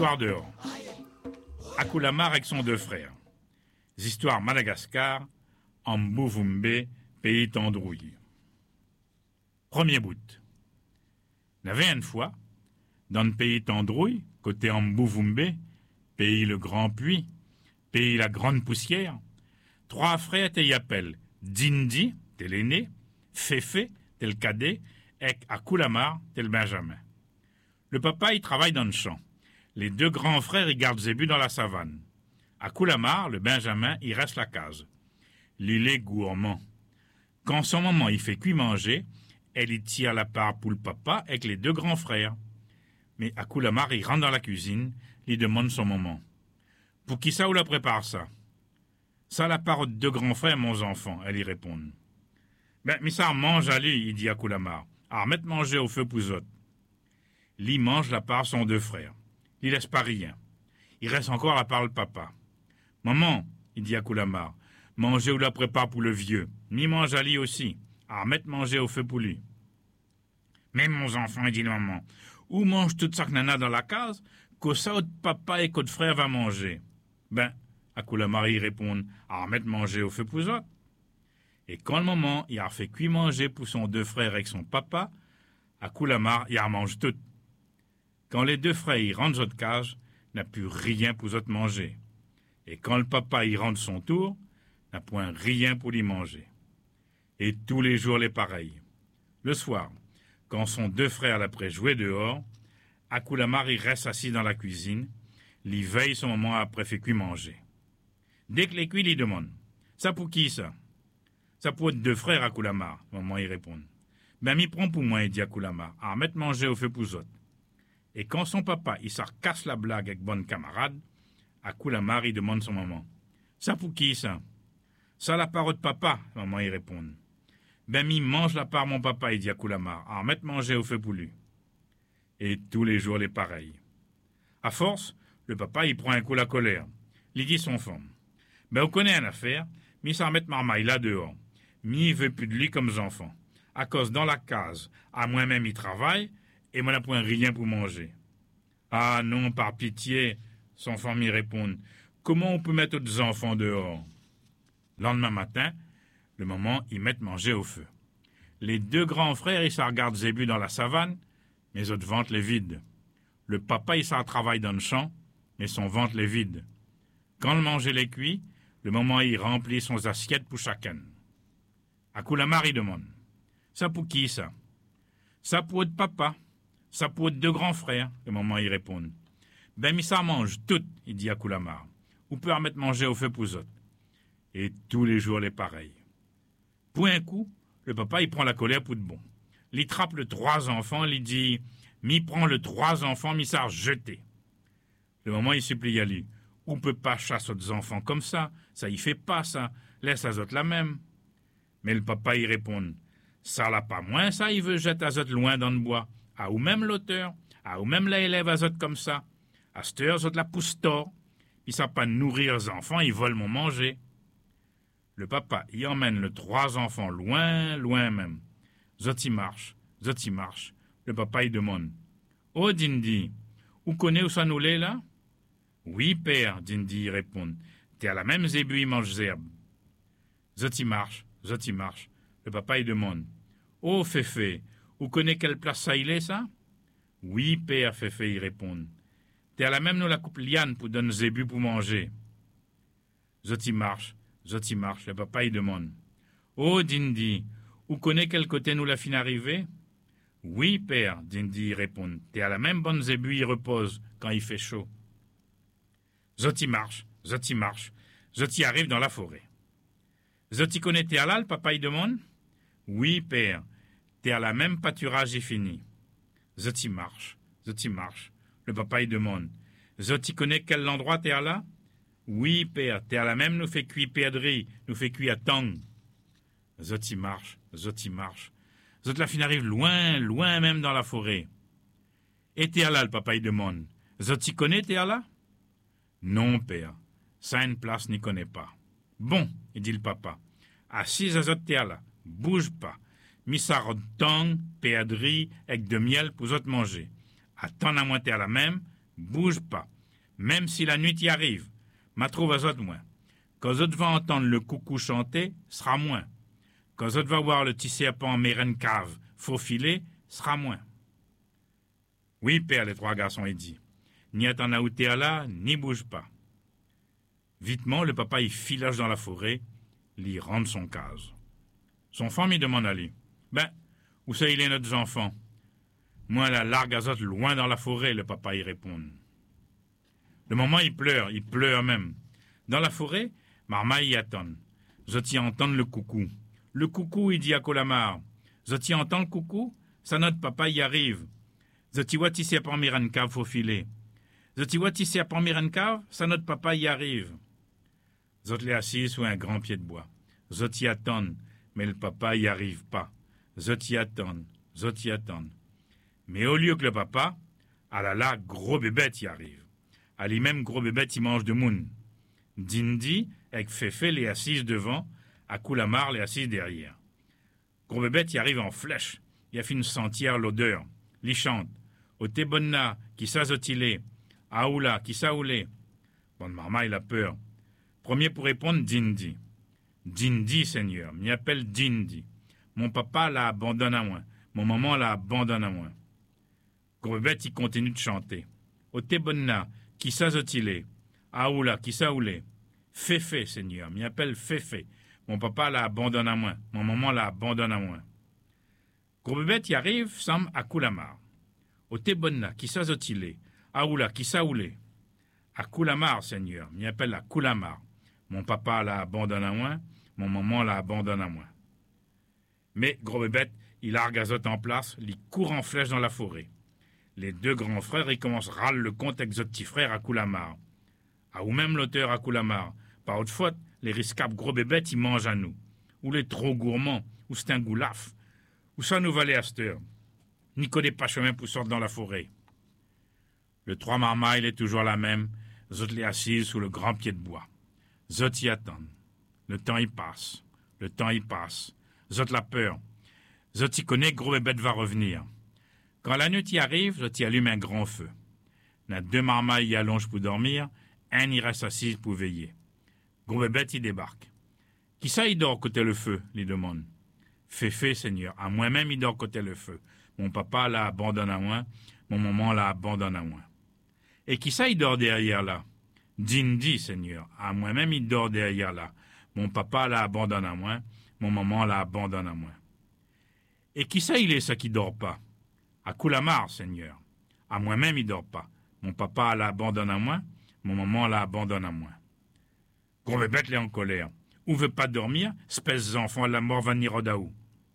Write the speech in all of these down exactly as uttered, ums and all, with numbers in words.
Histoire dehors. Akulamar avec son deux frères. Histoire Madagascar, en Mbuvumbe, pays tendrouille. Premier bout. N'avait une fois, dans le pays tendrouille, côté Mbuvumbe, pays le grand puits, pays la grande poussière, trois frères te y appellent Dindi, tel l'aîné, Féfé, tel cadet, et Akulamar, tel Benjamin. Le papa, il travaille dans le champ. Les deux grands frères, ils gardent Zébu dans la savane. Akulamar, le Benjamin, il reste la case. L'île est gourmand. Quand son maman, il fait cuire manger, elle y tire la part pour le papa avec les deux grands frères. Mais Akulamar, il rentre dans la cuisine, il demande son maman. Pour qui ça ou la prépare ça? Ça la part de deux grands frères, mon enfant, elle y répond. Ben, mais ça mange à lui, il dit Akulamar. Alors, mettre manger au feu pour autres. Lui mange la part son deux frères. Il laisse pas rien. Il reste encore la part le papa. Maman, il dit Akulamar, manger ou la prépare pour le vieux. Mi mange à lui aussi. Alors, mettre manger au feu pour lui. Mais mon enfant, il dit maman, où mange toute ça que nana dans la case, que ça autre papa et qu'autre frère va manger? Ben, Akulamar, il répond, alors mettre manger au feu pour autres. Et quand le moment, il a fait cuire manger pour son deux frères avec son papa, Akulamar, il en mange tout. Quand les deux frères y rentrent de cage, n'a plus rien pour eux manger. Et quand le papa y rentre son tour, n'a point rien pour lui manger. Et tous les jours les pareils. Le soir, quand son deux frères l'après jouer dehors, Akulamar y reste assis dans la cuisine, l'y veille son moment après fait cuire manger. Dès que les cuits lui demandent, ça pour qui ça? Ça pour deux frères Akulamar, maman y répond. Ben m'y prend pour moi, il dit Akulamar, à mettre manger au feu pour autres. Et quand son papa, il s'en casse la blague avec bonne camarade, Akulamar, il demande son maman. Ça pour qui, ça? Ça la part de papa, maman, il répond. Ben, mi mange la part mon papa, il dit Akulamar, à mettre manger au feu pour lui. Et tous les jours, les pareils. À force, le papa, il prend un coup la colère. Il dit son femme. Ben, on connaît une affaire, mi s'en mettre marmaille là dehors. Mi, il veut plus de lui comme enfants. À cause dans la case, à moi-même, il travaille, et moi n'a point rien pour manger. Ah non, par pitié, son femme y répond. Comment on peut mettre d'autres enfants dehors? Lendemain matin, le maman y met manger au feu. Les deux grands frères, ils s'en regardent Zébu dans la savane, mais autres ventre les vide. Le papa, il s'en travaille dans le champ, mais son ventre les vide. Quand le manger les cuit, le maman y remplit son assiette pour chacun. Akulamar y demande. Ça pour qui, ça? Ça pour de papa. Ça pour être deux grands frères, le maman y répond. Ben, mi ça mange tout, il dit Akulamar. Ou peut en mettre manger au feu pour autres. Et tous les jours les pareils. Pour un coup, le papa, il prend la colère pour de bon. Il trappe le trois enfants, il dit, mi prend le trois enfants, mi ça jeté. Le maman, il supplie à lui. On peut pas chasser aux enfants comme ça, ça y fait pas ça, laisse à autres la même. Mais le papa, il répond, ça l'a pas moins, ça, il veut jeter à autres loin dans le bois. À ou même l'auteur, à ou même l'élève à zot comme ça. À cette heure, zot la pousse tort. Ils savent pas nourrir les enfants, ils veulent m'en manger. Le papa y emmène le trois enfants loin, loin même. Zot y marche, zot y marche. Le papa y demande. Oh, Dindi, où connaît où ça nous l'est là? Oui, père, Dindi y répond. T'es à la même Zébu, il mange zerbe. Zot y marche, zot y marche. Le papa y demande. Oh, Féfé, où connaît quelle place ça il est, ça? Oui, père, Féfé, y répond. T'es à la même nous la coupe liane pour donner Zébu pour manger. Zoti marche, Zoti marche, le papa y demande. Oh, Dindi, où connaît quel côté nous la fin arrivée? Oui, père, Dindi y répond. T'es à la même bonne Zébu, y repose quand il fait chaud. Zoti marche, Zoti marche, Zoti arrive dans la forêt. Zoti connaît t'es à là, le papa y demande. Oui, père. T'es à la même pâturage et fini. Zoti marche, Zoti marche. Le papa y demande. Zoti connaît quel endroit t'es à là? Oui, père, t'es à la même nous fait cuire perdrix, nous fait cuire à tang. Zoti marche, Zoti marche. Zoti la fin arrive loin, loin même dans la forêt. Et t'es à là, le papa y demande. Zoti connaît t'es à là? Non, père. Ça une place n'y connaît pas. Bon, il dit le papa. Assis à Zoti t'es à là. Bouge pas. Mis ça tang, perdrix, avec de miel pour autres manger. Attends à moitié à la même, bouge pas. Même si la nuit y arrive, ma trouve à zot moins. Quand zot va entendre le coucou chanter, sera moins. Quand zot va voir le petit serpent mérène cave faufiler, sera moins. Oui, père, les trois garçons, il dit. Ni attend à outer là, ni bouge pas. Vitement, le papa y filage dans la forêt, l'y rentre son case. Son femme y demande à lui. Ben, où ça il est notre enfant? Moi, la largue à zot loin dans la forêt, le papa y répond. Le moment, il pleure, il pleure même. Dans la forêt, Marma y attend. Zot y entend le coucou. Le coucou, il dit à Colamar. Zot y entend le coucou? Ça notre papa y arrive. Zot y voit tisser à miran cave faufilé. Zot y voit tisser à miran cave? Ça notre papa y arrive. Zot l'est assis sous un grand pied de bois. Zot y attend, mais le papa y arrive pas. Zot y attend, zot y attend. Mais au lieu que le papa, à la là, gros bébête y arrive. À lui-même, gros bébête, il mange de moun. Dindi, avec Féfé, les assise devant, à Coulamar, les assise derrière. Gros bébête y arrive en flèche. Il a fait une sentière l'odeur. L'y chante. Au Tébonna, qui s'azotilé. Aoula, qui s'aoulé. Bon, Marma, il a peur. Premier pour répondre, Dindi. Dindi, Seigneur, m'y appelle Dindi. Mon papa l'a abandonné à moi. Mon maman l'a abandonné à moi. Gros bébête, il continue de chanter. Au Tébonna, qui s'azotilé. Aoula, qui s'aoulé. Féfé, Seigneur, m'y appelle Féfé. Mon papa l'a abandonné à moi. Mon maman l'a abandonné à moi. Gros bébête y arrive, semble à Coulamar. Au Tébonna, qui s'azotilé. Aoula, qui s'aoulé. À Coulamar, Seigneur, m'y appelle à Coulamar. Mon papa l'a abandonné à moi. Mon maman l'a abandonné à moi. Mais, gros bébête, il largue Azot en place, il court en flèche dans la forêt. Les deux grands frères, ils commencent râle le compte avec Zot petit frère à Coulamar. Ah, ou même l'auteur à Coulamar. Par haute faute, les riscables gros bébêtes, ils mangent à nous. Ou les trop gourmands, ou c'est un goulaf. Ou ça nous valait à cette heure. N'y connaît pas chemin pour sortir dans la forêt. Le trois marma, il est toujours la même. Zot les assise sous le grand pied de bois. Zot y attend. Le temps y passe. Le temps y passe. Zot la peur. Zot y connaît, gros bébête va revenir. Quand la nuit y arrive, Zot y allume un grand feu. N'a deux marmailles y allongent pour dormir, un y reste assise pour veiller. Gros bébête y débarque. Qui ça y dort côté le feu, lui demande. Féfé, Seigneur, à moi-même y dort côté le feu. Mon papa l'a abandonné à moi, mon maman l'a abandonné à moi. Et qui ça y dort derrière là? Dindi, Seigneur, à moi-même y dort derrière là. Mon papa l'a abandonné à moi, mon maman l'a abandonné à moi. Et qui ça il est ça qui dort pas? À Coulamar, Seigneur. À moi-même il dort pas. Mon papa l'a abandonné à moi, mon maman l'a abandonné à moi. Gros bébête l'est en colère. Ou veut pas dormir, espèce d'enfant à la mort va nirodaou.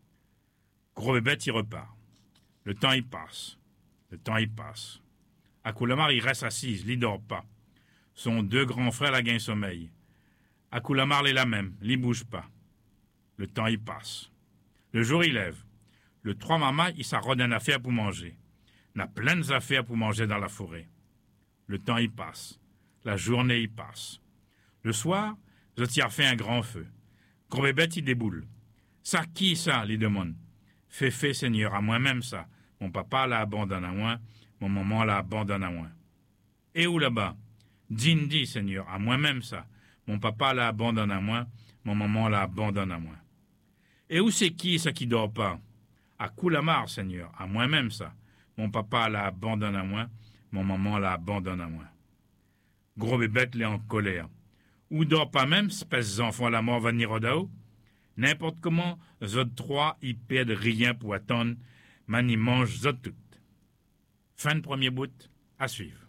Gros bébête il repart. Le temps y passe. Le temps y passe. À Coulamar il reste assise, il dort pas. Son deux grands frères la gagnent sommeil. À Coulamar l'est la même, il bouge pas. Le temps y passe. Le jour il lève. Le trois mamas, il s'arrode une affaire pour manger. N'a plein d'affaires pour manger dans la forêt. Le temps y passe. La journée y passe. Le soir, Zot y a fait un grand feu. Gros bébête y déboule. Ça qui ça, lui demande. Féfé, Seigneur, à moi-même ça. Mon papa l'a abandonné à moi, mon maman l'a abandonné à moi. Et où là-bas? Dindi, Seigneur, à moi-même ça. Mon papa l'a abandonné à moi, mon maman l'a abandonné à moi. Et où c'est qui ça qui dort pas? À Coulamar, Seigneur, à moi-même ça. Mon papa l'a abandonné à moi, mon maman l'a abandonné à moi. Gros bébête l'est en colère. Ou dort pas même, espèce d'enfant à la mort va nirodao? N'importe comment, Zot trois, ils perdent rien pour attendre, man y mange Zot tout. Fin de premier bout, à suivre.